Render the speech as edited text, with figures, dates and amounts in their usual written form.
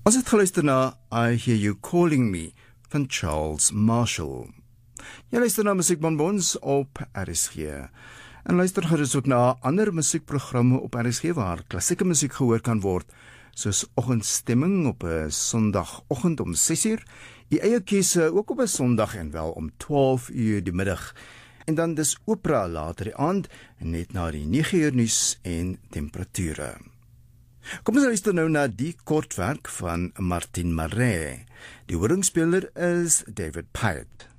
Ons het geluister na I Hear You Calling Me van Charles Marshall. Jy luister na Musiekbonbons op RSG. En luister gerus ook na ander musiekprogramme op RSG waar klassieke musiek gehoor kan word, soos Oggendstemming op 'n Sondagoggend om 6uur, die eie keuse ook op 'n Sondag en wel om 12uur die middag. En dan dis opera later die aand, net na die 9uur nuus en temperature. Kom ons luister nou na die kortwerk van Martin Maré. Die hooringspeler is David Pyatt.